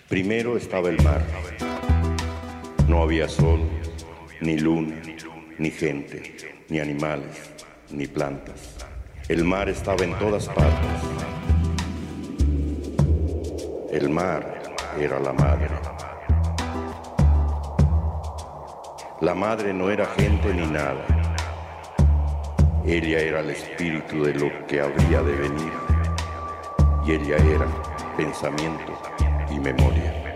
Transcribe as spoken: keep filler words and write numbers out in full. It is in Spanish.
Primero estaba el mar. No había sol, ni luna, ni gente, ni animales, ni plantas. El mar estaba en todas partes. El mar era la madre. La madre no era gente ni nada. Ella era el espíritu de lo que habría de venir. Y ella era pensamiento y memoria.